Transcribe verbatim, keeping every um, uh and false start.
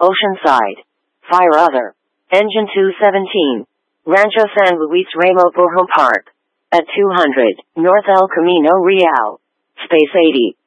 Oceanside. Fire Other. Engine two seventeen. Rancho San Luis Ramo Borjo Park. At two hundred, North El Camino Real. Space eighty.